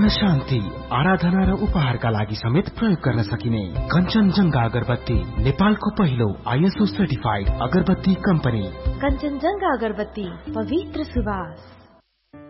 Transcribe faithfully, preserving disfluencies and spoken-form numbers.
पूर्ण शान्ति, आराधना र उपहारका लागि समेत प्रयोग गर्न सकिने कञ्चनजंघा अगरबत्ती, नेपालको पहिलो आइएसओ सर्टिफाइड अगरबत्ती कम्पनी। कञ्चनजंघा अगरबत्ती, पवित्र सुवास।